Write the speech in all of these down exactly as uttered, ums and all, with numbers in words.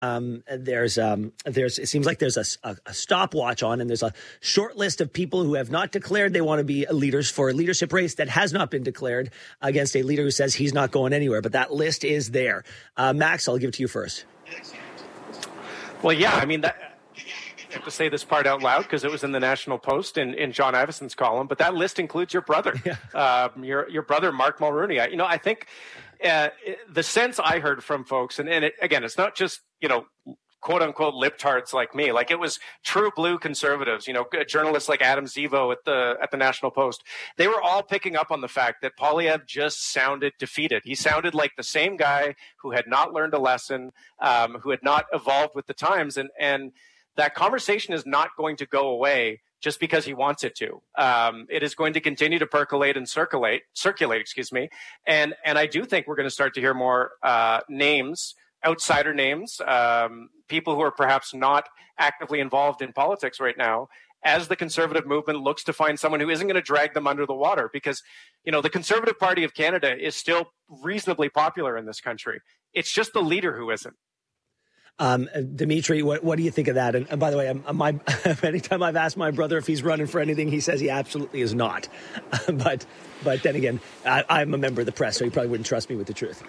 Um, there's, um, there's, it seems like there's a, a, a stopwatch on, and there's a short list of people who have not declared they want to be leaders for a leadership race that has not been declared against a leader who says he's not going anywhere. But that list is there. Uh, Max, I'll give it to you first. Well, yeah, I mean, that, I have to say this part out loud because it was in the National Post in, in John Iveson's column, but that list includes your brother, yeah. um, your, your brother, Mark Mulrooney. I, you know, I think, Uh, the sense I heard from folks, and, and it, again, it's not just, you know, quote unquote libtards like me. Like, it was true blue conservatives, you know, journalists like Adam Zivo at the at the National Post. They were all picking up on the fact that Poilievre just sounded defeated. He sounded like the same guy who had not learned a lesson, um, who had not evolved with the times, and and that conversation is not going to go away just because he wants it to. Um, it is going to continue to percolate and circulate, circulate, excuse me. And and I do think we're going to start to hear more uh, names, outsider names, um, people who are perhaps not actively involved in politics right now, as the Conservative movement looks to find someone who isn't going to drag them under the water. Because, you know, the Conservative Party of Canada is still reasonably popular in this country. It's just the leader who isn't. Um, Dimitri, what, what do you think of that? And, and by the way, I'm, my, anytime I've asked my brother if he's running for anything, he says he absolutely is not. but but then again, I, I'm a member of the press, so he probably wouldn't trust me with the truth.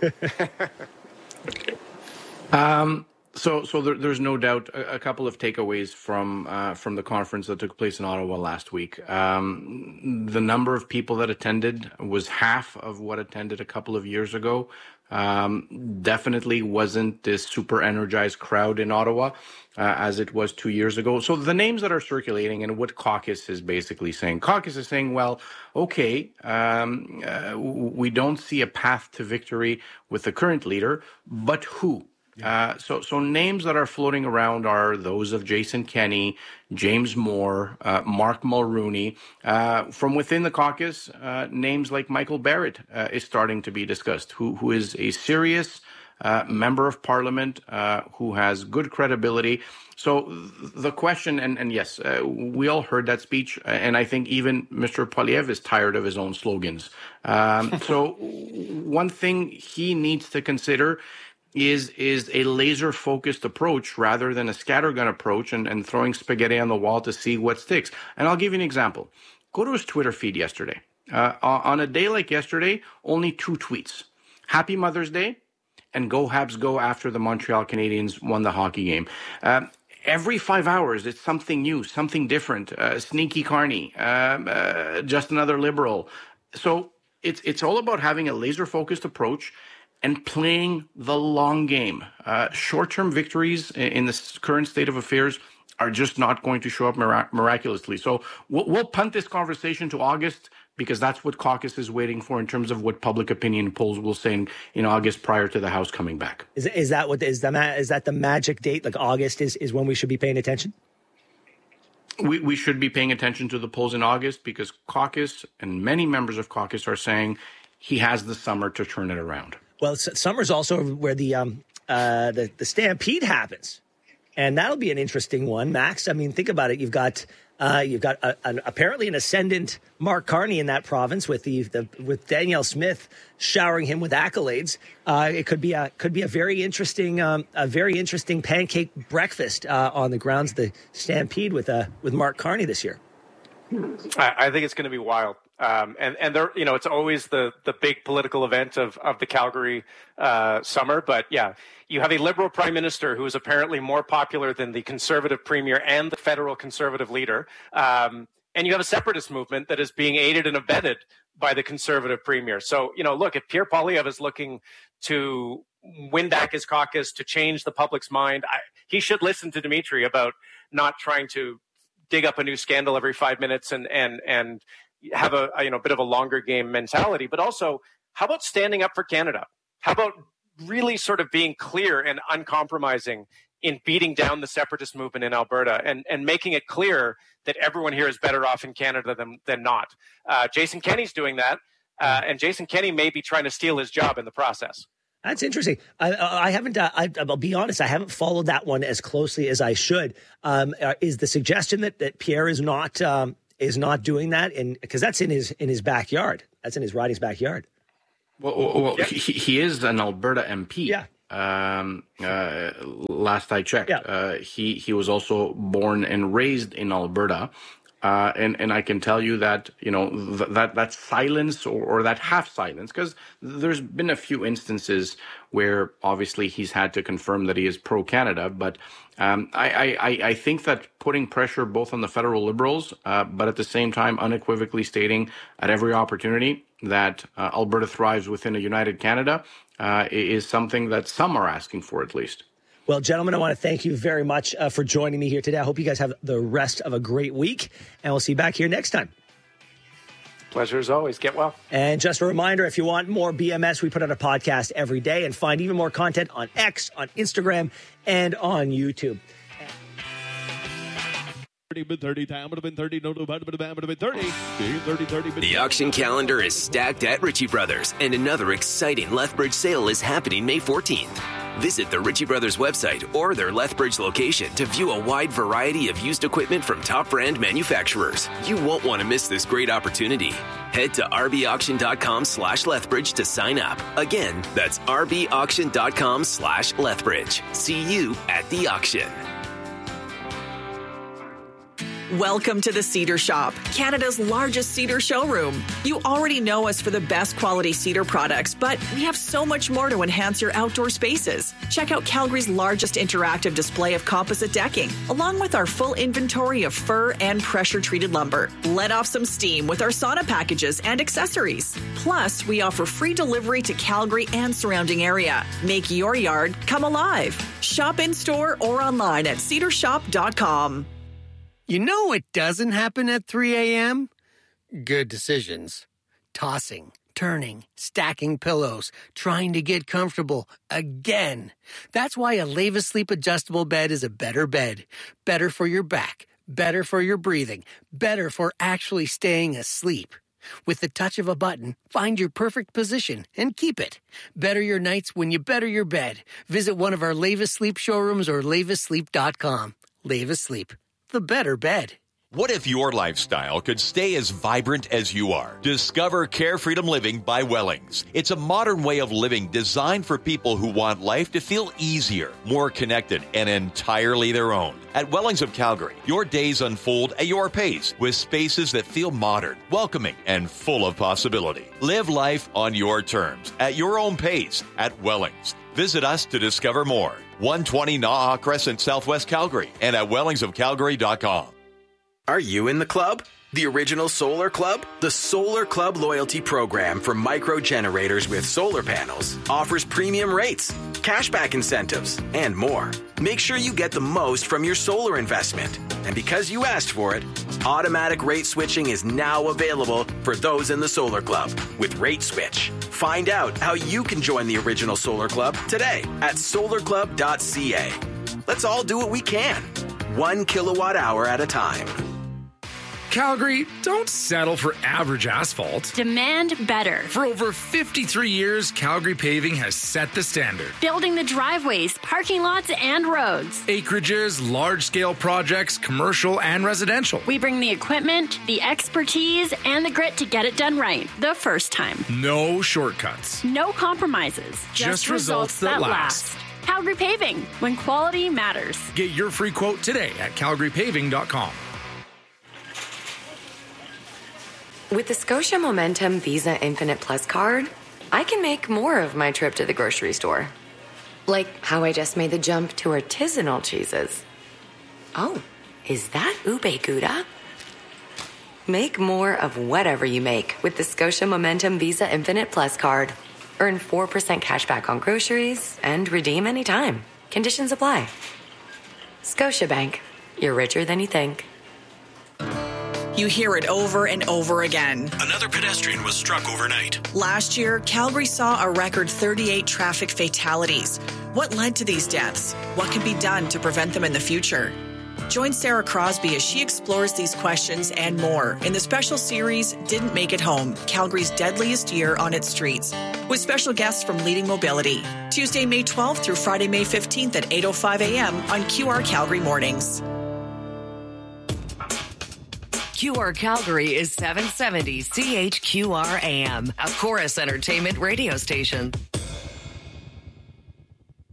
um, so so there, there's no doubt a, a couple of takeaways from uh, from the conference that took place in Ottawa last week. Um, the number of people that attended was half of what attended a couple of years ago. Um, definitely wasn't this super energized crowd in Ottawa uh, as it was two years ago. So the names that are circulating and what caucus is basically saying, caucus is saying, well, okay, um, uh, we don't see a path to victory with the current leader, but who? Uh, so, so names that are floating around are those of Jason Kenney, James Moore, uh, Mark Mulrooney. Uh, from within the caucus, uh, names like Michael Barrett uh, is starting to be discussed, who who is a serious uh, member of Parliament, uh, who has good credibility. So the question, and, and yes, uh, we all heard that speech, and I think even Mister Poilievre is tired of his own slogans. Um, so one thing he needs to consider is is a laser-focused approach rather than a scattergun approach and, and throwing spaghetti on the wall to see what sticks. And I'll give you an example. Go to his Twitter feed yesterday. Uh, on a day like yesterday, only two tweets. Happy Mother's Day and Go Habs Go after the Montreal Canadiens won the hockey game. Uh, every five hours, it's something new, something different. Uh, sneaky Carney, um, uh, just another Liberal. So it's it's all about having a laser-focused approach and playing the long game. Uh, short-term victories in the current state of affairs are just not going to show up mirac- miraculously. So we'll, we'll punt this conversation to August because that's what caucus is waiting for in terms of what public opinion polls will say in, in August prior to the House coming back. Is, is that what is the ma- is that the magic date? Like August is, is when we should be paying attention? We, we should be paying attention to the polls in August because caucus and many members of caucus are saying he has the summer to turn it around. Well, summer's also where the um uh the, the stampede happens, and that'll be an interesting one, Max. I mean, think about it. You've got uh you've got a, an, apparently an ascendant Mark Carney in that province with the, the with Danielle Smith showering him with accolades. Uh, it could be a could be a very interesting um a very interesting pancake breakfast uh, on the grounds of the stampede with uh with Mark Carney this year. I, I think it's going to be wild. Um, and, and there, you know, it's always the, the big political event of, of the Calgary, uh, summer. But yeah, you have a Liberal prime minister who is apparently more popular than the Conservative premier and the federal Conservative leader. Um, and you have a separatist movement that is being aided and abetted by the Conservative premier. So, you know, look, if Pierre Poilievre is looking to win back his caucus, to change the public's mind, I, he should listen to Dimitri about not trying to dig up a new scandal every five minutes and, and, and, have a, a you know bit of a longer game mentality, but also how about standing up for Canada? How about really sort of being clear and uncompromising in beating down the separatist movement in Alberta and, and making it clear that everyone here is better off in Canada than than not. Uh, Jason Kenney's doing that, uh, and Jason Kenney may be trying to steal his job in the process. That's interesting. I, I haven't, uh, I, I'll be honest, I haven't followed that one as closely as I should. Um, uh, is the suggestion that, that Pierre is not um, is not doing that, in because that's in his in his backyard. That's in his riding's backyard. Well, well, well yeah. he, he is an Alberta M P. Yeah. Um, uh, last I checked, Yeah. uh, he he was also born and raised in Alberta. Uh, and, and I can tell you that, you know, th- that, that silence or, or that half silence, because there's been a few instances where obviously he's had to confirm that he is pro-Canada. But um, I, I, I think that putting pressure both on the federal Liberals, uh, but at the same time unequivocally stating at every opportunity that uh, Alberta thrives within a united Canada uh, is something that some are asking for at least. Well, gentlemen, I want to thank you very much uh, for joining me here today. I hope you guys have the rest of a great week, and we'll see you back here next time. Pleasure as always. Get well. And just a reminder, if you want more B M S, we put out a podcast every day, and find even more content on X, on Instagram, and on YouTube. The auction calendar is stacked at Ritchie Brothers, and another exciting Lethbridge sale is happening May fourteenth. Visit the Ritchie Brothers website or their Lethbridge location to view a wide variety of used equipment from top brand manufacturers. You won't want to miss this great opportunity. Head to rbauction.com slash Lethbridge to sign up. Again, that's rbauction.com slash Lethbridge. See you at the auction. Welcome to the Cedar Shop, Canada's largest cedar showroom. You already know us for the best quality cedar products, but we have so much more to enhance your outdoor spaces. Check out Calgary's largest interactive display of composite decking, along with our full inventory of fir and pressure-treated lumber. Let off some steam with our sauna packages and accessories. Plus, we offer free delivery to Calgary and surrounding area. Make your yard come alive. Shop in-store or online at cedar shop dot com. You know what doesn't happen at three a.m.? Good decisions. Tossing, turning, stacking pillows, trying to get comfortable again. That's why a Leva Sleep adjustable bed is a better bed. Better for your back, better for your breathing, better for actually staying asleep. With the touch of a button, find your perfect position and keep it. Better your nights when you better your bed. Visit one of our Leva Sleep showrooms or leva sleep dot com. Leva Sleep. The better bed. What if your lifestyle could stay as vibrant as you are? Discover Care Freedom Living by Wellings. It's a modern way of living designed for people who want life to feel easier, more connected, and entirely their own. At Wellings of Calgary, your days unfold at your pace with spaces that feel modern, welcoming, and full of possibility. Live life on your terms, at your own pace, at Wellings. Visit us to discover more. one twenty Naha Crescent, Southwest Calgary, and at wellings of calgary dot com. Are you in the club? The original Solar Club? The Solar Club loyalty program for micro generators with solar panels offers premium rates, cashback incentives, and more. Make sure you get the most from your solar investment. And because you asked for it, automatic rate switching is now available for those in the Solar Club with Rate Switch. Find out how you can join the original Solar Club today at solar club dot c a. Let's all do what we can, one kilowatt hour at a time. Calgary, don't settle for average asphalt. Demand better. For over fifty-three years, Calgary Paving has set the standard. Building the driveways, parking lots, and roads. Acreages, large-scale projects, commercial and residential. We bring the equipment, the expertise, and the grit to get it done right the first time. No shortcuts. No compromises. Just, Just results, results that, that last. last. Calgary Paving, when quality matters. Get your free quote today at calgary paving dot com. With the Scotia Momentum Visa Infinite Plus card, I can make more of my trip to the grocery store. Like how I just made the jump to artisanal cheeses. Oh, is that ube gouda? Make more of whatever you make with the Scotia Momentum Visa Infinite Plus card. Earn four percent cash back on groceries and redeem anytime. Conditions apply. Scotiabank. You're richer than you think. You hear it over and over again. Another pedestrian was struck overnight. Last year, Calgary saw a record thirty-eight traffic fatalities. What led to these deaths? What can be done to prevent them in the future? Join Sarah Crosby as she explores these questions and more in the special series Didn't Make It Home, Calgary's Deadliest Year on Its Streets, with special guests from Leading Mobility. Tuesday, May twelfth through Friday, May fifteenth at eight oh five a.m. on Q R Calgary Mornings. Q R Calgary is seven seventy C H Q R A M, a Chorus Entertainment radio station.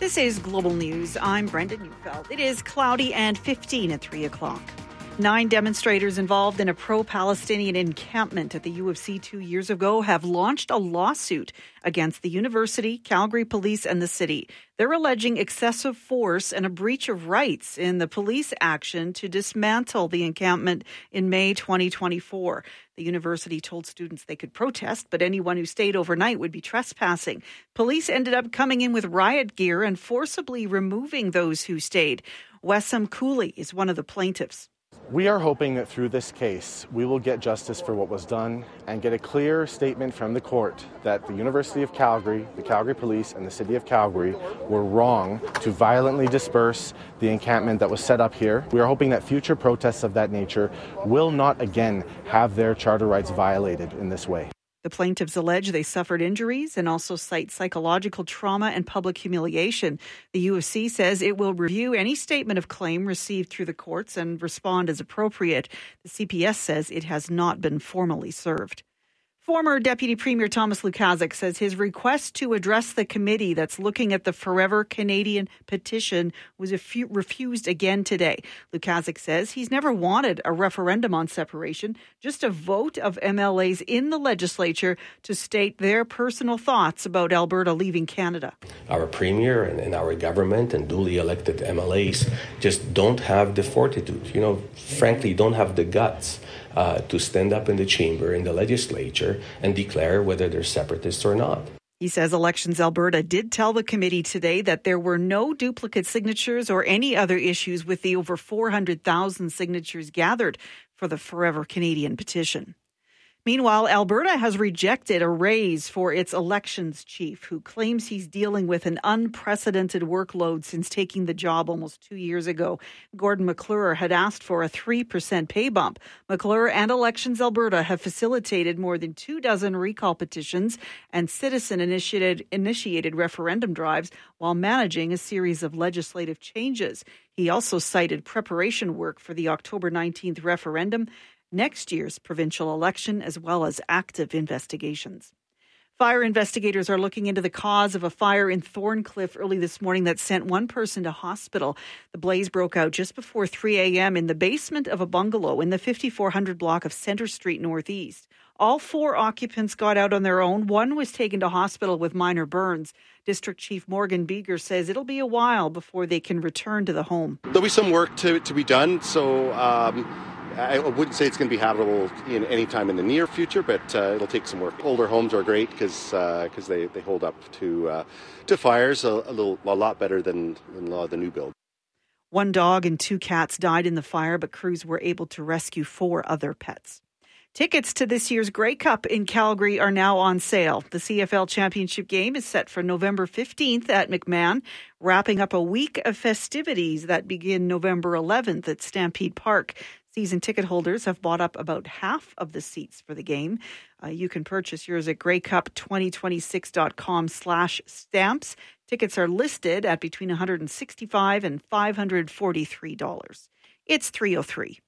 This is Global News. I'm Brenda Neufeld. It is cloudy and fifteen at three o'clock. Nine demonstrators involved in a pro-Palestinian encampment at the U of C two years ago have launched a lawsuit against the university, Calgary Police, and the city. They're alleging excessive force and a breach of rights in the police action to dismantle the encampment in May twenty twenty-four. The university told students they could protest, but anyone who stayed overnight would be trespassing. Police ended up coming in with riot gear and forcibly removing those who stayed. Wessam Cooley is one of the plaintiffs. We are hoping that through this case, we will get justice for what was done and get a clear statement from the court that the University of Calgary, the Calgary Police, and the City of Calgary were wrong to violently disperse the encampment that was set up here. We are hoping that future protests of that nature will not again have their charter rights violated in this way. The plaintiffs allege they suffered injuries and also cite psychological trauma and public humiliation. The U of C says it will review any statement of claim received through the courts and respond as appropriate. The C P S says it has not been formally served. Former Deputy Premier Thomas Lukaszuk says his request to address the committee that's looking at the Forever Canadian petition was refused again today. Lukaszuk says he's never wanted a referendum on separation, just a vote of M L As in the legislature to state their personal thoughts about Alberta leaving Canada. Our Premier and, and our government and duly elected M L As just don't have the fortitude, you know, frankly, don't have the guts Uh, to stand up in the chamber, in the legislature, and declare whether they're separatists or not. He says Elections Alberta did tell the committee today that there were no duplicate signatures or any other issues with the over four hundred thousand signatures gathered for the Forever Canadian petition. Meanwhile, Alberta has rejected a raise for its elections chief, who claims he's dealing with an unprecedented workload since taking the job almost two years ago. Gordon McClure had asked for a three percent pay bump. McClure and Elections Alberta have facilitated more than two dozen recall petitions and citizen-initiated initiated referendum drives while managing a series of legislative changes. He also cited preparation work for the October nineteenth referendum, next year's provincial election, as well as active investigations. Fire investigators are looking into the cause of a fire in Thorncliffe early this morning that sent one person to hospital. The blaze broke out just before three a.m. in the basement of a bungalow in the fifty-four hundred block of Centre Street Northeast. All four occupants got out on their own. One was taken to hospital with minor burns. District Chief Morgan Beeger says it'll be a while before they can return to the home. There'll be some work to, to be done, so um, I wouldn't say it's going to be habitable in any time in the near future, but uh, it'll take some work. Older homes are great because because uh, they, they hold up to uh, to fires a, a little a lot better than, than a lot of the new build. One dog and two cats died in the fire, but crews were able to rescue four other pets. Tickets to this year's Grey Cup in Calgary are now on sale. The C F L Championship game is set for November fifteenth at McMahon, wrapping up a week of festivities that begin November eleventh at Stampede Park. Season ticket holders have bought up about half of the seats for the game. Uh, you can purchase yours at greycup twenty twenty-six dot com slash stamps. Tickets are listed at between one hundred sixty-five dollars and five hundred forty-three dollars. It's three oh three.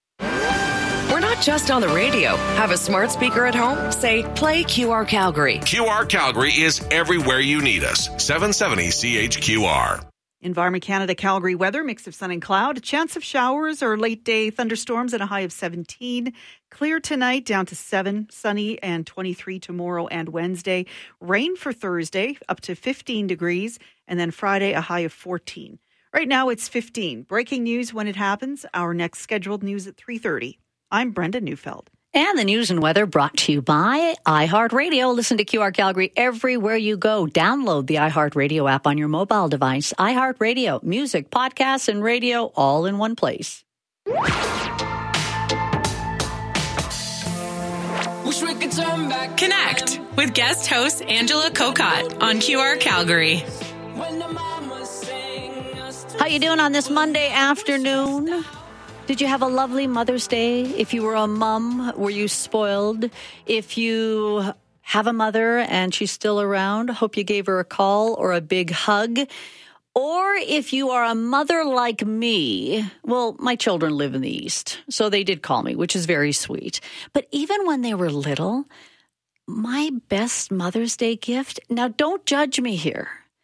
We're not just on the radio. Have a smart speaker at home? Say, play Q R Calgary. Q R Calgary is everywhere you need us. seven seventy C H Q R. Environment Canada Calgary weather, mix of sun and cloud. A chance of showers or late day thunderstorms at a high of seventeen. Clear tonight down to seven. Sunny and twenty-three tomorrow and Wednesday. Rain for Thursday up to fifteen degrees. And then Friday a high of fourteen. Right now it's fifteen. Breaking news when it happens. Our next scheduled news at three thirty. I'm Brenda Neufeld. And the news and weather brought to you by iHeartRadio. Listen to Q R Calgary everywhere you go. Download the iHeartRadio app on your mobile device. iHeartRadio, music, podcasts, and radio all in one place. Connect with guest host Angela Kokott on Q R Calgary. How you doing on this Monday afternoon? Did you have a lovely Mother's Day? If you were a mom, were you spoiled? If you have a mother and she's still around, hope you gave her a call or a big hug. Or if you are a mother like me, well, my children live in the East, so they did call me, which is very sweet. But even when they were little, my best Mother's Day gift, now don't judge me here,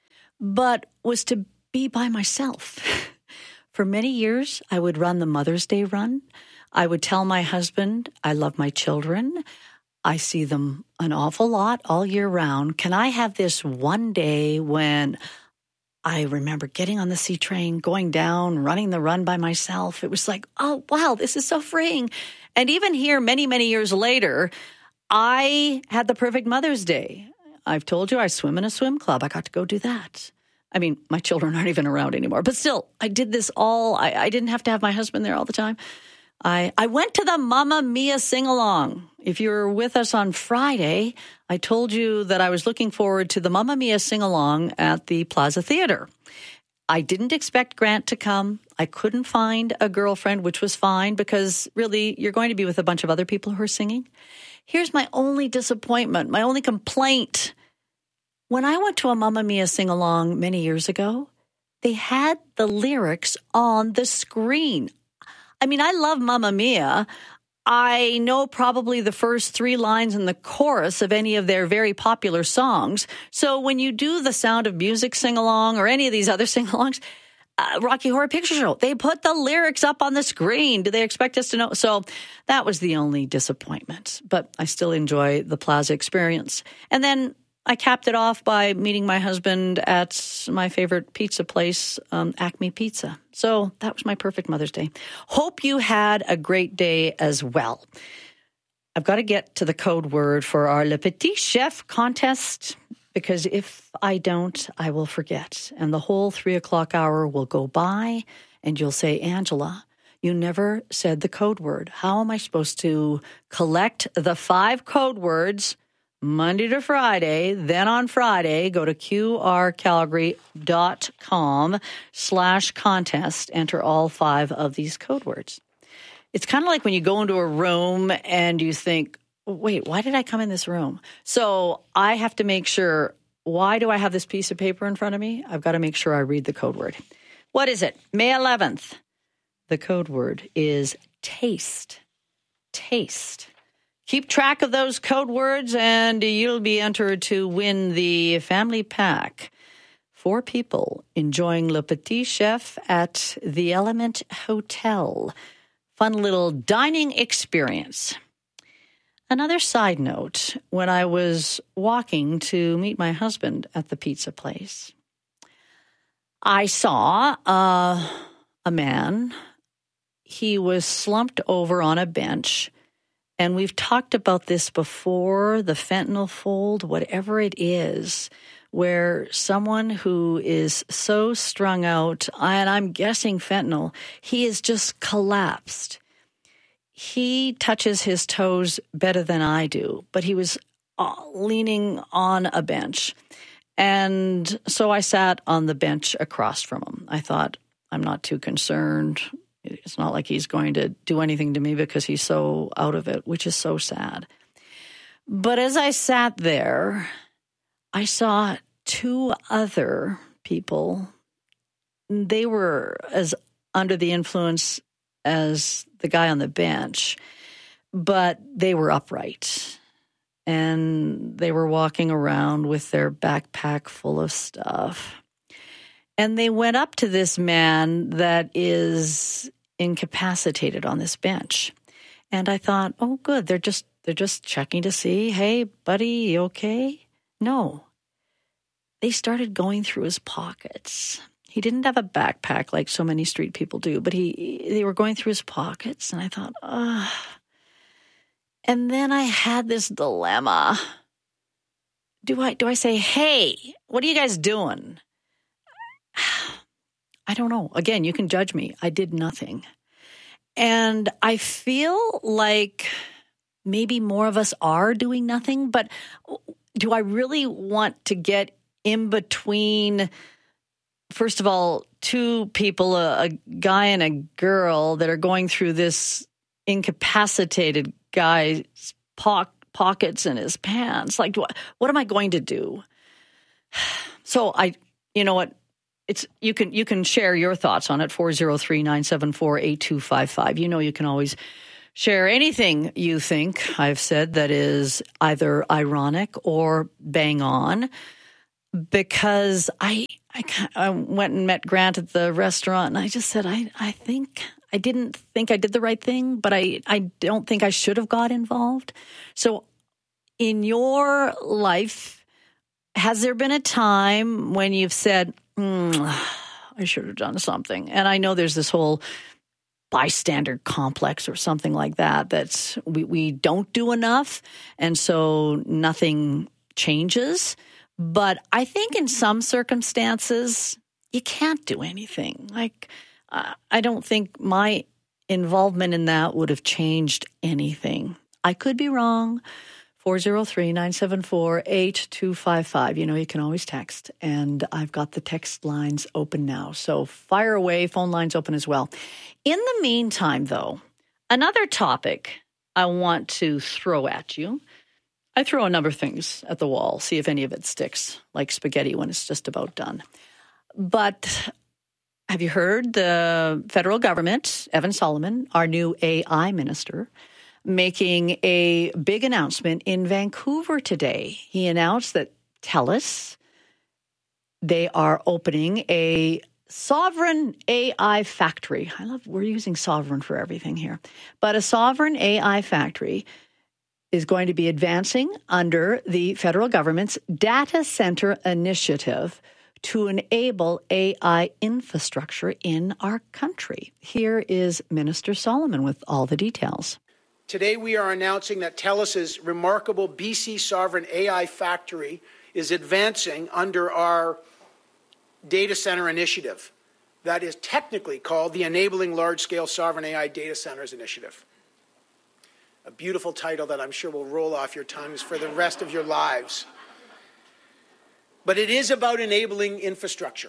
but was to be by myself. For many years, I would run the Mother's Day run. I would tell my husband, I love my children. I see them an awful lot all year round. Can I have this one day when I remember getting on the C train, going down, running the run by myself? It was like, oh, wow, this is so freeing. And even here, many, many years later, I had the perfect Mother's Day. I've told you I swim in a swim club. I got to go do that. I mean, my children aren't even around anymore. But still, I did this all. I, I didn't have to have my husband there all the time. I, I went to the Mamma Mia sing-along. If you were with us on Friday, I told you that I was looking forward to the Mamma Mia sing-along at the Plaza Theater. I didn't expect Grant to come. I couldn't find a girlfriend, which was fine because really you're going to be with a bunch of other people who are singing. Here's my only disappointment, my only complaint. When I went to a Mamma Mia sing-along many years ago, they had the lyrics on the screen. I mean, I love Mamma Mia. I know probably the first three lines in the chorus of any of their very popular songs. So when you do the Sound of Music sing-along or any of these other sing-alongs, uh, Rocky Horror Picture Show, they put the lyrics up on the screen. Do they expect us to know? So that was the only disappointment. But I still enjoy the Plaza experience. And then I capped it off by meeting my husband at my favorite pizza place, um, Acme Pizza. So that was my perfect Mother's Day. Hope you had a great day as well. I've got to get to the code word for our Le Petit Chef contest, because if I don't, I will forget. And the whole three o'clock hour will go by, and you'll say, Angela, you never said the code word. How am I supposed to collect the five code words Monday to Friday? Then on Friday, go to qrcalgary.com slash contest. Enter all five of these code words. It's kind of like when you go into a room and you think, wait, why did I come in this room? So I have to make sure, why do I have this piece of paper in front of me? I've got to make sure I read the code word. What is it? May eleventh. The code word is taste. Taste. Keep track of those code words and you'll be entered to win the family pack. Four people enjoying Le Petit Chef at the Element Hotel. Fun little dining experience. Another side note, when I was walking to meet my husband at the pizza place, I saw uh, a man. He was slumped over on a bench. And we've talked about this before, the fentanyl fold, whatever it is, where someone who is so strung out, and I'm guessing fentanyl, he is just collapsed. He touches his toes better than I do, but he was leaning on a bench. And so I sat on the bench across from him. I thought, I'm not too concerned. It's not like he's going to do anything to me because he's so out of it, which is so sad. But as I sat there, I saw two other people. They were as under the influence as the guy on the bench, but they were upright. And they were walking around with their backpack full of stuff. And they went up to this man that is incapacitated on this bench. And I thought, oh, good. They're just they're just checking to see, hey, buddy, you okay? No. They started going through his pockets. He didn't have a backpack like so many street people do, but he they were going through his pockets. And I thought, ah. And then I had this dilemma. Do I do I say, hey, what are you guys doing? I don't know. Again, you can judge me. I did nothing. And I feel like maybe more of us are doing nothing, but do I really want to get in between, first of all, two people, a, a guy and a girl that are going through this incapacitated guy's po- pockets in his pants? Like, do I, what am I going to do? So I, you know what? It's you can you can share your thoughts on it, four oh three, nine seven four, eight two five five. You know you can always share anything you think I've said that is either ironic or bang on, because I I, I went and met Grant at the restaurant, and I just said, I, I think I didn't think I did the right thing, but I, I don't think I should have got involved. So in your life, has there been a time when you've said, mm, I should have done something? And I know there's this whole bystander complex or something like that, that we, we don't do enough, and so nothing changes. But I think in some circumstances, you can't do anything. Like, uh, I don't think my involvement in that would have changed anything. I could be wrong. four oh three, nine seven four, eight two five five. You know, you can always text, and I've got the text lines open now. So fire away, phone lines open as well. In the meantime, though, another topic I want to throw at you. I throw a number of things at the wall, see if any of it sticks, like spaghetti when it's just about done. But have you heard the federal government, Evan Solomon, our new A I minister, making a big announcement in Vancouver today? He announced that TELUS, they are opening a sovereign A I factory. I love, we're using sovereign for everything here. But a sovereign A I factory is going to be advancing under the federal government's data center initiative to enable A I infrastructure in our country. Here is Minister Solomon with all the details. Today we are announcing that TELUS's remarkable B C Sovereign A I factory is advancing under our data center initiative that is technically called the Enabling Large-Scale Sovereign A I Data Centers Initiative. A beautiful title that I'm sure will roll off your tongues for the rest of your lives. But it is about enabling infrastructure.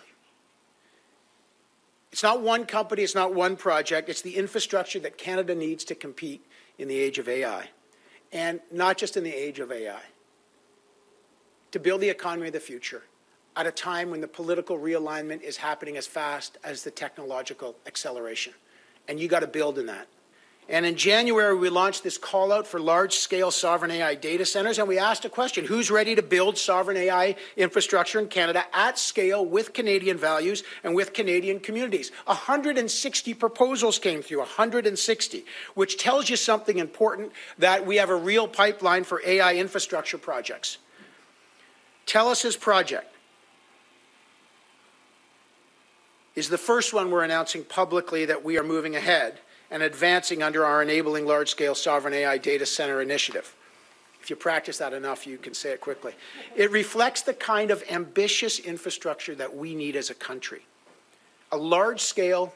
It's not one company, it's not one project, it's the infrastructure that Canada needs to compete in the age of A I. And not just in the age of A I. To build the economy of the future at a time when the political realignment is happening as fast as the technological acceleration. And you got to build in that. And in January, we launched this call out for large-scale sovereign A I data centers, and we asked a question: who's ready to build sovereign A I infrastructure in Canada at scale with Canadian values and with Canadian communities? one hundred sixty proposals came through, one hundred sixty, which tells you something important, that we have a real pipeline for A I infrastructure projects. TELUS's project is the first one we're announcing publicly that we are moving ahead and advancing under our Enabling Large-Scale Sovereign A I Data Center Initiative. If you practice that enough, you can say it quickly. It reflects the kind of ambitious infrastructure that we need as a country. A large-scale,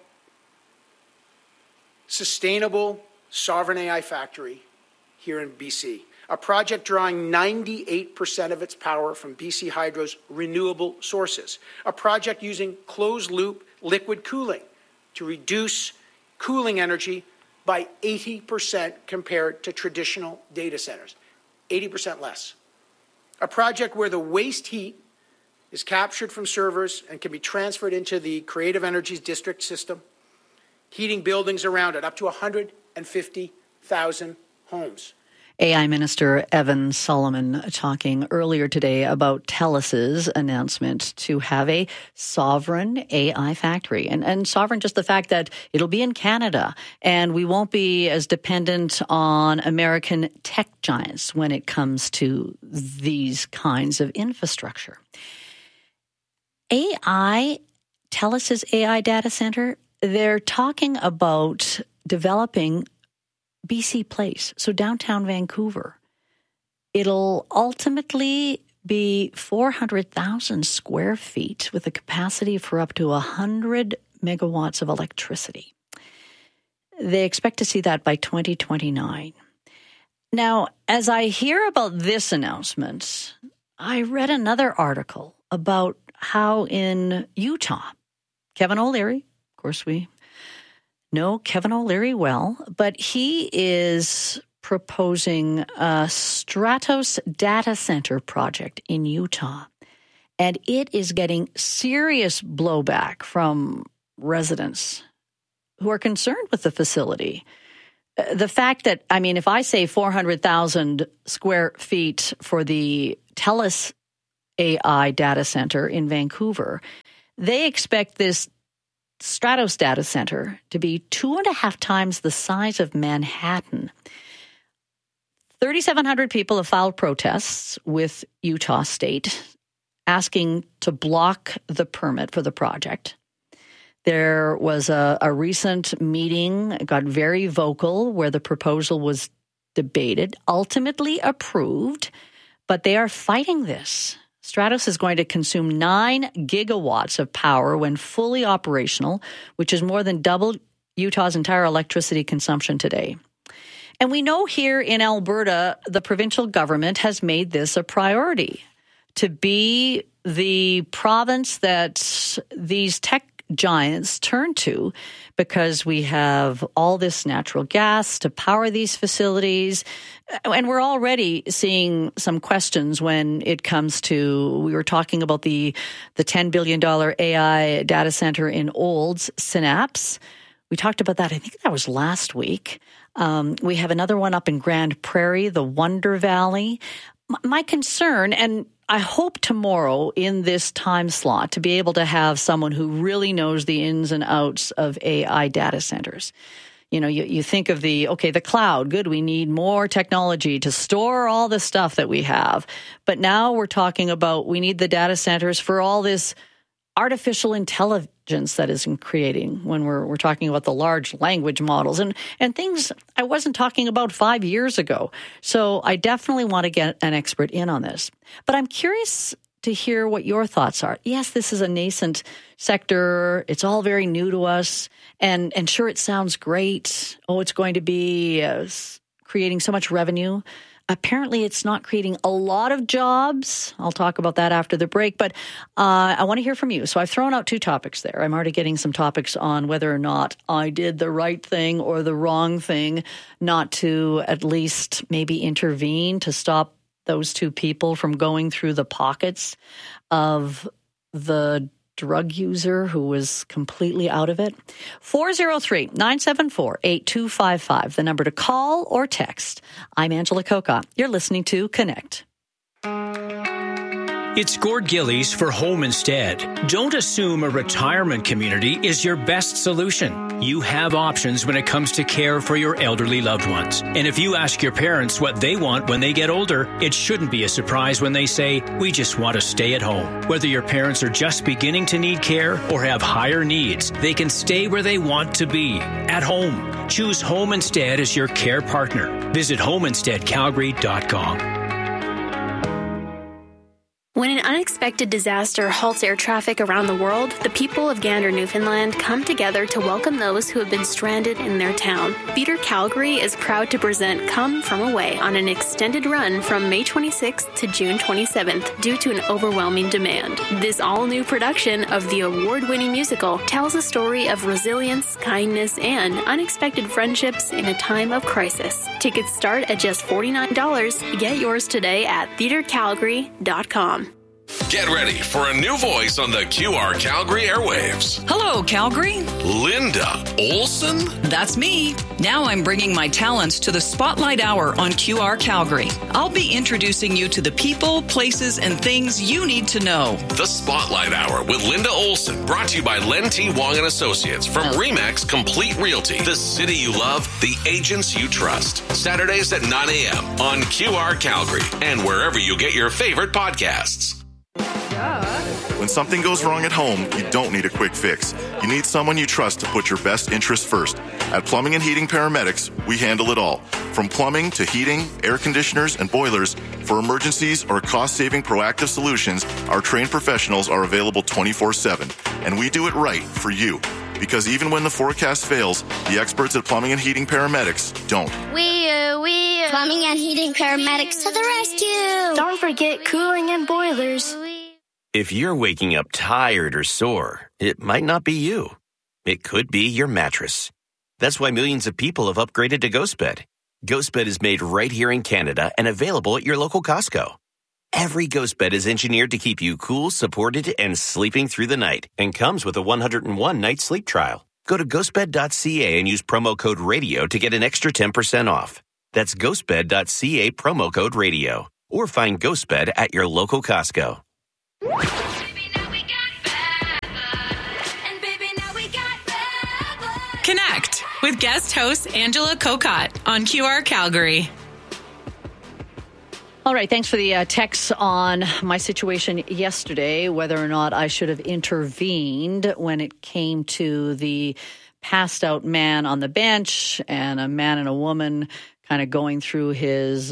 sustainable sovereign A I factory here in B C. A project drawing ninety-eight percent of its power from B C Hydro's renewable sources. A project using closed-loop liquid cooling to reduce cooling energy by eighty percent compared to traditional data centers. eighty percent less. A project where the waste heat is captured from servers and can be transferred into the Creative Energies district system, heating buildings around it, up to one hundred fifty thousand homes. A I Minister Evan Solomon talking earlier today about TELUS's announcement to have a sovereign A I factory. And, and sovereign, just the fact that it'll be in Canada and we won't be as dependent on American tech giants when it comes to these kinds of infrastructure. A I, TELUS's A I data center, they're talking about developing B C Place, so downtown Vancouver. It'll ultimately be four hundred thousand square feet with a capacity for up to one hundred megawatts of electricity. They expect to see that by twenty twenty-nine. Now, as I hear about this announcement, I read another article about how in Utah, Kevin O'Leary, of course we know Kevin O'Leary well, but he is proposing a Stratos data center project in Utah. And it is getting serious blowback from residents who are concerned with the facility. The fact that, I mean, if I say four hundred thousand square feet for the TELUS A I data center in Vancouver, They expect this Stratos data center to be two and a half times the size of Manhattan. thirty-seven hundred people have filed protests with Utah State asking to block the permit for the project. There was a, a recent meeting, it got very vocal, where the proposal was debated, ultimately approved, but they are fighting this. Stratos is going to consume nine gigawatts of power when fully operational, which is more than double Utah's entire electricity consumption today. And we know here in Alberta, the provincial government has made this a priority to be the province that these tech giants turn to, because we have all this natural gas to power these facilities. And we're already seeing some questions when it comes to, we were talking about the, the ten billion dollars A I data center in Olds, Synapse. We talked about that, I think that was last week. Um, we have another one up in Grand Prairie, the Wonder Valley. My concern, and I hope tomorrow in this time slot to be able to have someone who really knows the ins and outs of A I data centers. You know, you, you think of the, okay, the cloud, good, we need more technology to store all the stuff that we have. But now we're talking about we need the data centers for all this artificial intelligence that is creating when we're we're talking about the large language models and, and things I wasn't talking about five years ago. So I definitely want to get an expert in on this. But I'm curious to hear what your thoughts are. Yes, this is a nascent sector. It's all very new to us. And, and sure, it sounds great. Oh, it's going to be uh, creating so much revenue. Apparently, it's not creating a lot of jobs. I'll talk about that after the break, but uh, I want to hear from you. So I've thrown out two topics there. I'm already getting some topics on whether or not I did the right thing or the wrong thing, not to at least maybe intervene to stop those two people from going through the pockets of the drug user who was completely out of it. four oh three, nine seven four, eight two five five, the number to call or text. I'm Angela Kokott. You're listening to Connect. It's Gord Gillies for Home Instead. Don't assume a retirement community is your best solution. You have options when it comes to care for your elderly loved ones. And if you ask your parents what they want when they get older, it shouldn't be a surprise when they say, we just want to stay at home. Whether your parents are just beginning to need care or have higher needs, they can stay where they want to be, at home. Choose Home Instead as your care partner. Visit home instead calgary dot com. When an unexpected disaster halts air traffic around the world, the people of Gander, Newfoundland come together to welcome those who have been stranded in their town. Theatre Calgary is proud to present Come From Away on an extended run from May twenty-sixth to June twenty-seventh due to an overwhelming demand. This all-new production of the award-winning musical tells a story of resilience, kindness, and unexpected friendships in a time of crisis. Tickets start at just forty-nine dollars. Get yours today at theatre calgary dot com. Get ready for a new voice on the Q R Calgary airwaves. Hello, Calgary. Linda Olson? That's me. Now I'm bringing my talents to the Spotlight Hour on Q R Calgary. I'll be introducing you to the people, places, and things you need to know. The Spotlight Hour with Linda Olson, brought to you by Len T. Wong and Associates from RE/MAX Complete Realty. The city you love, the agents you trust. Saturdays at nine a.m. on Q R Calgary and wherever you get your favorite podcasts. When something goes wrong at home, you don't need a quick fix. You need someone you trust to put your best interests first. At Plumbing and Heating Paramedics, we handle it all. From plumbing to heating, air conditioners, and boilers, for emergencies or cost-saving proactive solutions, our trained professionals are available twenty-four seven. And we do it right for you. Because even when the forecast fails, the experts at Plumbing and Heating Paramedics don't. We, uh, we, uh, Plumbing and Heating Paramedics to the rescue! Don't forget cooling and boilers. If you're waking up tired or sore, it might not be you. It could be your mattress. That's why millions of people have upgraded to GhostBed. GhostBed is made right here in Canada and available at your local Costco. Every GhostBed is engineered to keep you cool, supported, and sleeping through the night, and comes with a one hundred one night sleep trial. Go to ghostbed dot c a and use promo code RADIO to get an extra ten percent off. That's ghostbed dot c a, promo code RADIO. Or find GhostBed at your local Costco. with guest host Angela Kokott on Q R Calgary. All right, thanks for the uh, text on my situation yesterday, whether or not I should have intervened when it came to the passed out man on the bench and a man and a woman kind of going through his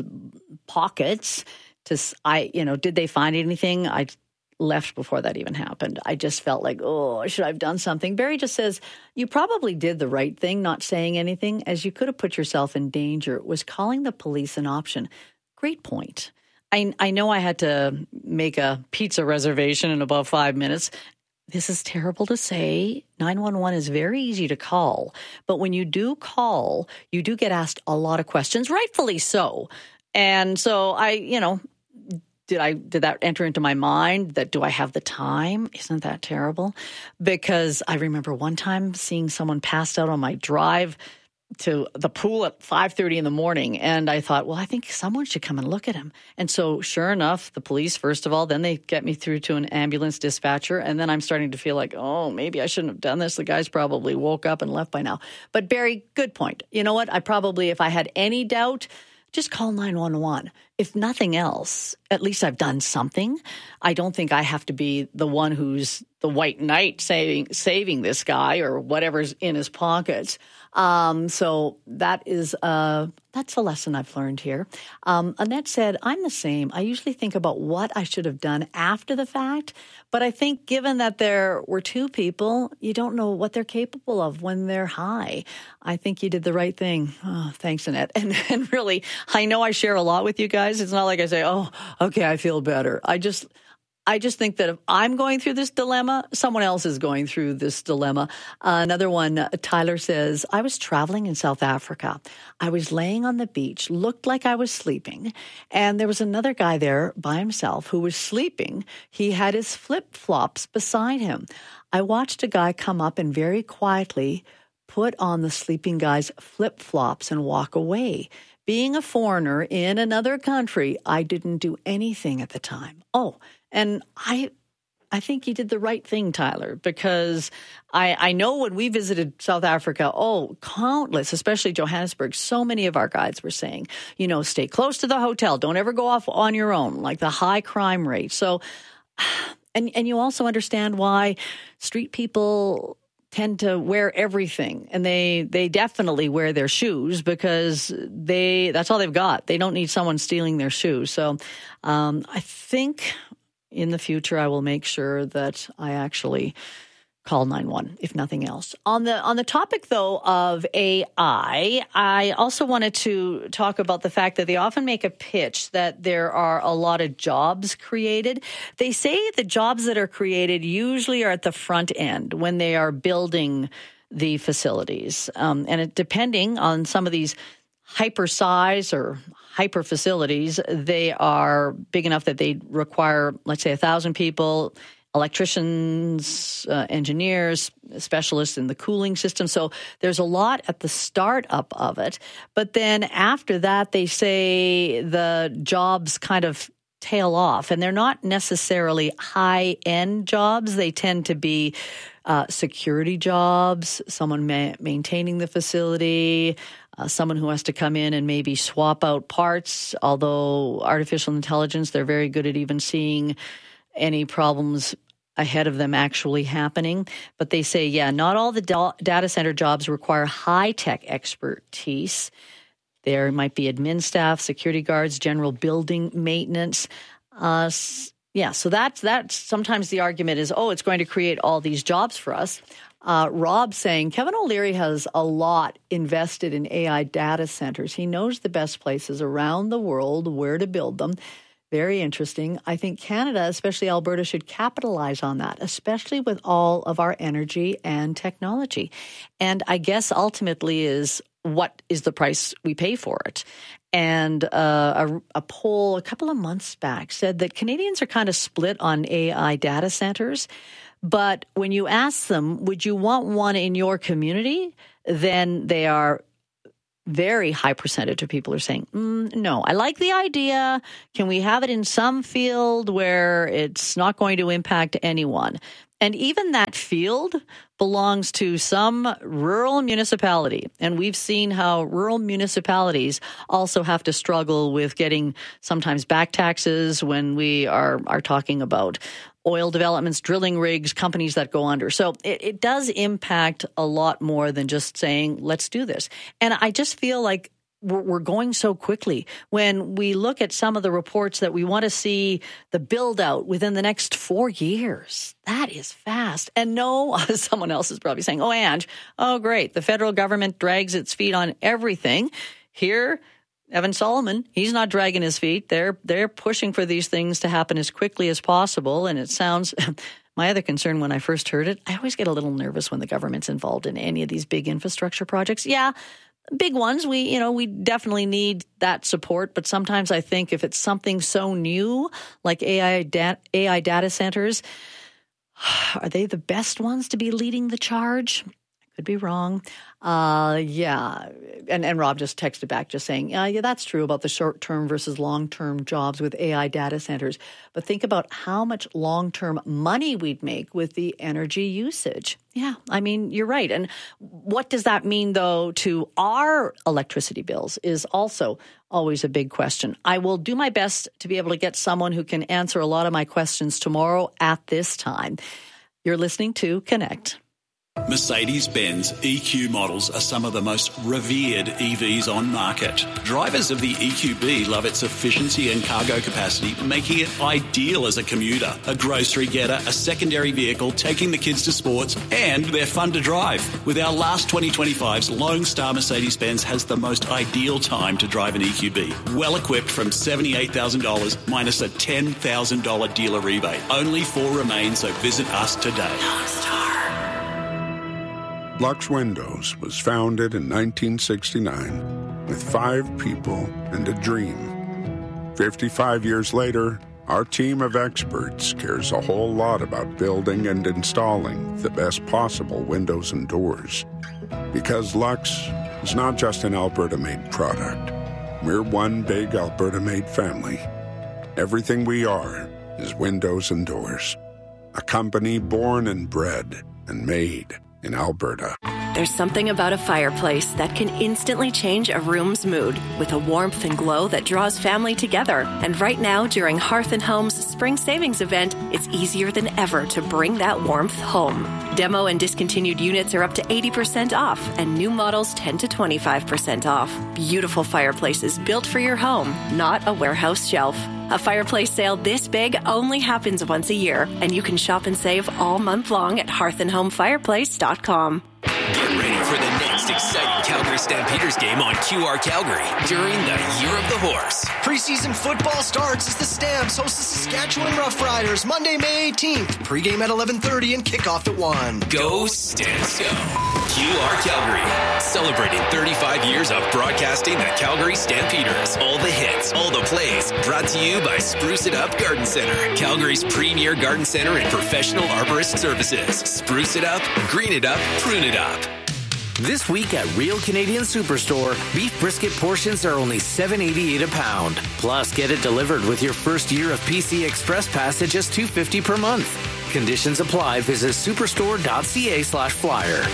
pockets. To, I, you know, did they find anything? I left before that even happened. I just felt like, oh, should I have done something? Barry just says, you probably did the right thing not saying anything, as you could have put yourself in danger. Was calling the police an option? Great point. I, I know I had to make a pizza reservation in about five minutes. This is terrible to say. nine one one is very easy to call. But when you do call, you do get asked a lot of questions, rightfully so. And so I, you know, did I did that enter into my mind that do I have the time? Isn't that terrible? Because I remember one time seeing someone passed out on my drive to the pool at five thirty in the morning. And I thought, well, I think someone should come and look at him. And so sure enough, the police, first of all, then they get me through to an ambulance dispatcher. And then I'm starting to feel like, oh, maybe I shouldn't have done this. The guy's probably woke up and left by now. But Barry, good point. You know what? I probably, if I had any doubt, just call nine one one. If nothing else, at least I've done something. I don't think I have to be the one who's the white knight saving, saving this guy or whatever's in his pockets. Um, so that is uh, that's a lesson I've learned here. Um, Annette said, I'm the same. I usually think about what I should have done after the fact, but I think given that there were two people, you don't know what they're capable of when they're high. I think you did the right thing. Oh, thanks, Annette. And, and really, I know I share a lot with you guys. It's not like I say, oh, okay, I feel better. I just... I just think that if I'm going through this dilemma, someone else is going through this dilemma. Uh, another one, uh, Tyler says, I was traveling in South Africa. I was laying on the beach, looked like I was sleeping, and there was another guy there by himself who was sleeping. He had his flip-flops beside him. I watched a guy come up and very quietly put on the sleeping guy's flip-flops and walk away. Being a foreigner in another country, I didn't do anything at the time. Oh, and I I think you did the right thing, Tyler, because I, I know when we visited South Africa, oh, countless, especially Johannesburg, so many of our guides were saying, you know, stay close to the hotel. Don't ever go off on your own, like the high crime rate. So, and and you also understand why street people tend to wear everything, and they they definitely wear their shoes because they that's all they've got. They don't need someone stealing their shoes. So um, I think in the future I will make sure that I actually call nine one one, if nothing else. On the on the topic, though, of A I, I also wanted to talk about the fact that they often make a pitch that there are a lot of jobs created. They say the jobs that are created usually are at the front end when they are building the facilities. Um, and it, depending on some of these hyper-size or hyper facilities, they are big enough that they require, let's say, a thousand people, electricians, uh, engineers, specialists in the cooling system. So there's a lot at the startup of it. But then after that, they say the jobs kind of tail off, and they're not necessarily high-end jobs. They tend to be uh, security jobs, someone ma- maintaining the facility, Uh, someone who has to come in and maybe swap out parts, although artificial intelligence, they're very good at even seeing any problems ahead of them actually happening. But they say, yeah, not all the da- data center jobs require high-tech expertise. There might be admin staff, security guards, general building maintenance. Uh, yeah, so that's, that's sometimes the argument is, oh, it's going to create all these jobs for us. Uh, Rob saying, Kevin O'Leary has a lot invested in A I data centers. He knows the best places around the world where to build them. Very interesting. I think Canada, especially Alberta, should capitalize on that, especially with all of our energy and technology. And I guess ultimately is what is the price we pay for it? And uh, a, a poll a couple of months back said that Canadians are kind of split on A I data centers. But when you ask them, would you want one in your community? Then they are very high percentage of people are saying, mm, no, I like the idea. Can we have it in some field where it's not going to impact anyone? And even that field belongs to some rural municipality. And we've seen how rural municipalities also have to struggle with getting sometimes back taxes when we are, are talking about oil developments, drilling rigs, companies that go under. So it, it does impact a lot more than just saying, let's do this. And I just feel like we're going so quickly. When we look at some of the reports that we want to see the build out within the next four years, that is fast. And no, someone else is probably saying, oh, Ange, oh, great. The federal government drags its feet on everything. Here, Evan Solomon, he's not dragging his feet. They're, they're pushing for these things to happen as quickly as possible. And it sounds... My other concern when I first heard it, I always get a little nervous when the government's involved in any of these big infrastructure projects. Yeah, big ones, we, you know, we definitely need that support. But sometimes I think if it's something so new, like A I, da- A I data centers, are they the best ones to be leading the charge? I could be wrong. Uh, yeah. And, and Rob just texted back just saying, uh, yeah, that's true about the short-term versus long-term jobs with A I data centers. But think about how much long-term money we'd make with the energy usage. Yeah, I mean, you're right. And what does that mean, though, to our electricity bills is also always a big question. I will do my best to be able to get someone who can answer a lot of my questions tomorrow at this time. You're listening to Connect. Mercedes-Benz E Q models are some of the most revered E Vs on market. Drivers of the E Q B love its efficiency and cargo capacity, making it ideal as a commuter, a grocery getter, a secondary vehicle, taking the kids to sports, and they're fun to drive. With our last twenty twenty-fives, Lone Star Mercedes-Benz has the most ideal time to drive an E Q B. Well equipped from seventy-eight thousand dollars minus a ten thousand dollars dealer rebate. Only four remain, so visit us today. Lone Star. Lux Windows was founded in nineteen sixty-nine with five people and a dream. fifty-five years later, our team of experts cares a whole lot about building and installing the best possible windows and doors. Because Lux is not just an Alberta-made product. We're one big Alberta-made family. Everything we are is windows and doors. A company born and bred and made in Alberta. There's something about a fireplace that can instantly change a room's mood with a warmth and glow that draws family together. And right now, during Hearth and Home's Spring Savings event, it's easier than ever to bring that warmth home. Demo and discontinued units are up to eighty percent off, and new models ten to twenty-five percent off. Beautiful fireplaces built for your home, not a warehouse shelf. A fireplace sale this big only happens once a year, and you can shop and save all month long at hearth and home fireplace dot com. Get ready for the next exciting Calgary Stampeders game on Q R Calgary during the Year of the Horse. Preseason football starts as the Stamps host the Saskatchewan Roughriders Monday, May eighteenth. Pre-game at eleven thirty and kickoff at one. Go Stamps, go! Q R Calgary, celebrating thirty-five years of broadcasting the Calgary Stampeders. All the hits, all the plays, brought to you by Spruce It Up Garden Center, Calgary's premier garden center and professional arborist services. Spruce it up, green it up, prune it up. This week at Real Canadian Superstore, beef brisket portions are only seven eighty-eight a pound. Plus, get it delivered with your first year of P C Express Pass at just two fifty per month. Conditions apply. Visit superstore.ca slash flyer.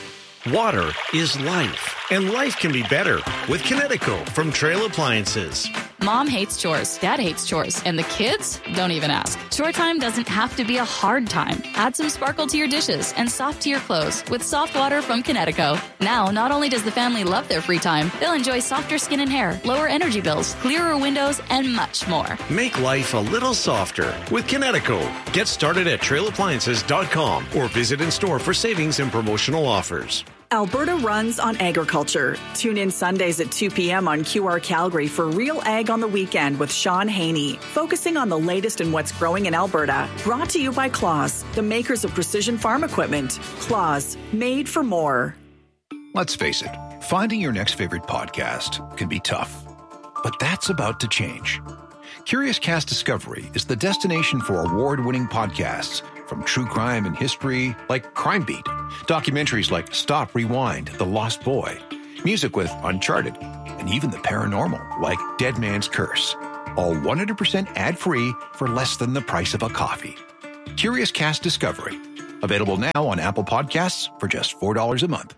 Water is life, and life can be better with Kinetico from Trail Appliances. Mom hates chores, Dad hates chores, and the kids don't even ask. Chore time doesn't have to be a hard time. Add some sparkle to your dishes and soft to your clothes with soft water from Kinetico. Now, not only does the family love their free time, they'll enjoy softer skin and hair, lower energy bills, clearer windows, and much more. Make life a little softer with Kinetico. Get started at trail appliances dot com or visit in store for savings and promotional offers. Alberta runs on agriculture. Tune in Sundays at two p.m. on Q R Calgary for Real Ag on the Weekend with Sean Haney, focusing on the latest in what's growing in Alberta. Brought to you by Claus, the makers of precision farm equipment. Claus, made for more. Let's face it, finding your next favorite podcast can be tough. But that's about to change. Curious Cast Discovery is the destination for award-winning podcasts, from true crime and history like Crime Beat, documentaries like Stop, Rewind, The Lost Boy, music with Uncharted, and even the paranormal like Dead Man's Curse. All one hundred percent ad-free for less than the price of a coffee. Curious Cast Discovery, Available now on Apple Podcasts for just four dollars a month.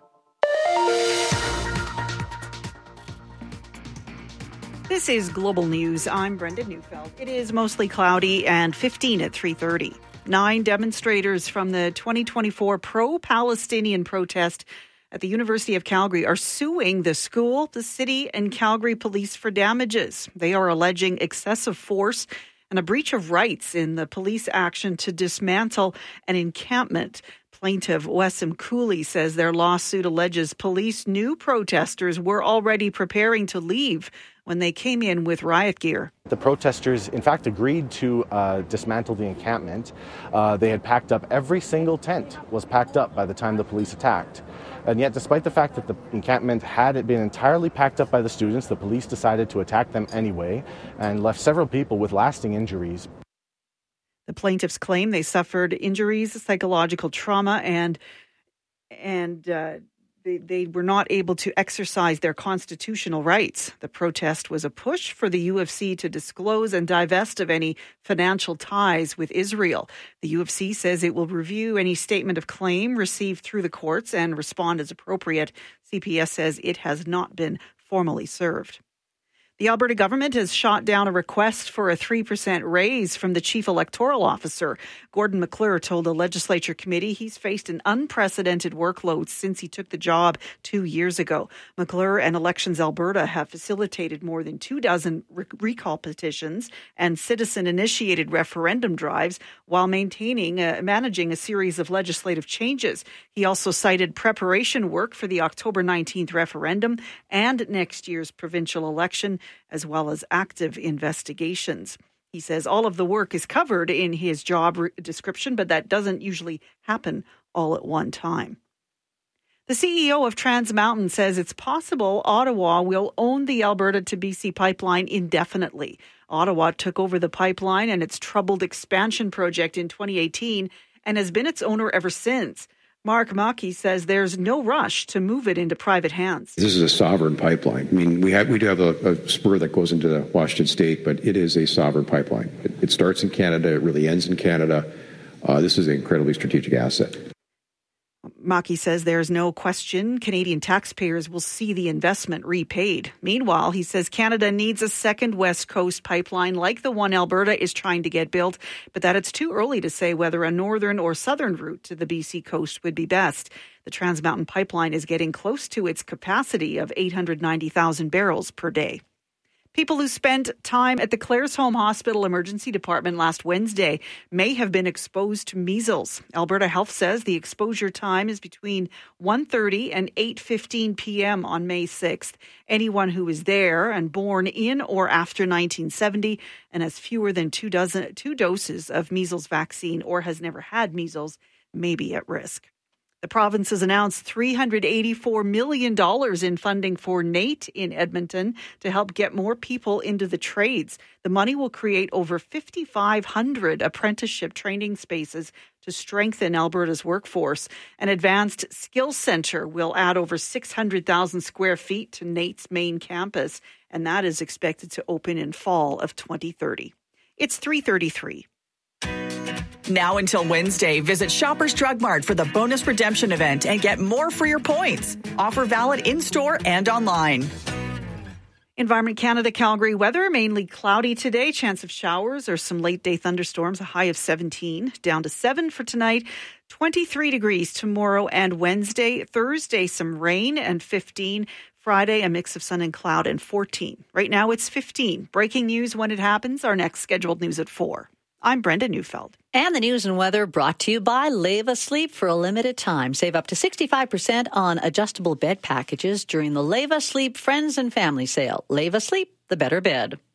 This is Global News. I'm Brenda Neufeld. It is mostly cloudy and fifteen at three thirty. Nine demonstrators from the twenty twenty-four pro-Palestinian protest at the University of Calgary are suing the school, the city, and Calgary police for damages. They are alleging excessive force and a breach of rights in the police action to dismantle an encampment. Plaintiff Wessam Cooley says their lawsuit alleges police knew protesters were already preparing to leave when they came in with riot gear. The protesters, in fact, agreed to uh, dismantle the encampment. Uh, they had packed up every single tent was packed up by the time the police attacked. And yet, despite the fact that the encampment had been entirely packed up by the students, the police decided to attack them anyway and left several people with lasting injuries. The plaintiffs claim they suffered injuries, psychological trauma, and and uh, they, they were not able to exercise their constitutional rights. The protest was a push for the U of C to disclose and divest of any financial ties with Israel. The U of C says it will review any statement of claim received through the courts and respond as appropriate. C P S says it has not been formally served. The Alberta government has shot down a request for a three percent raise from the chief electoral officer. Gordon McClure told a legislature committee he's faced an unprecedented workload since he took the job two years ago. McClure and Elections Alberta have facilitated more than two dozen re- recall petitions and citizen-initiated referendum drives while maintaining, uh, managing a series of legislative changes. He also cited preparation work for the October nineteenth referendum and next year's provincial election, as well as active investigations. He says all of the work is covered in his job re- description, but that doesn't usually happen all at one time. The C E O of Trans Mountain says it's possible Ottawa will own the Alberta to B C pipeline indefinitely. Ottawa took over the pipeline and its troubled expansion project in twenty eighteen and has been its owner ever since. Mark Mackey says there's no rush to move it into private hands. This is a sovereign pipeline. I mean, we have we do have a, a spur that goes into the Washington State, but it is a sovereign pipeline. It, it starts in Canada. It really ends in Canada. Uh, this is an incredibly strategic asset. Mackey says there's no question Canadian taxpayers will see the investment repaid. Meanwhile, he says Canada needs a second West Coast pipeline like the one Alberta is trying to get built, but that it's too early to say whether a northern or southern route to the B C coast would be best. The Trans Mountain pipeline is getting close to its capacity of eight hundred ninety thousand barrels per day. People who spent time at the Claresholm Hospital Emergency Department last Wednesday may have been exposed to measles. Alberta Health says the exposure time is between one thirty and eight fifteen p.m. on May sixth. Anyone who was there and born in or after nineteen seventy and has fewer than two dozen two doses of measles vaccine or has never had measles may be at risk. The province has announced three hundred eighty-four million dollars in funding for NAIT in Edmonton to help get more people into the trades. The money will create over five thousand five hundred apprenticeship training spaces to strengthen Alberta's workforce. An advanced skills centre will add over six hundred thousand square feet to NAIT's main campus, and that is expected to open in fall of twenty thirty. It's three thirty-three. Now until Wednesday, visit Shoppers Drug Mart for the bonus redemption event and get more for your points. Offer valid in-store and online. Environment Canada Calgary weather, mainly cloudy today. Chance of showers or some late-day thunderstorms, a high of seventeen. Down to seven for tonight. twenty-three degrees tomorrow and Wednesday. Thursday, some rain and fifteen. Friday, a mix of sun and cloud and fourteen. Right now, it's fifteen. Breaking news when it happens. Our next scheduled news at four. I'm Brenda Neufeld. And the news and weather brought to you by Leva Sleep for a limited time. Save up to sixty-five percent on adjustable bed packages during the Leva Sleep Friends and Family Sale. Leva Sleep, the better bed.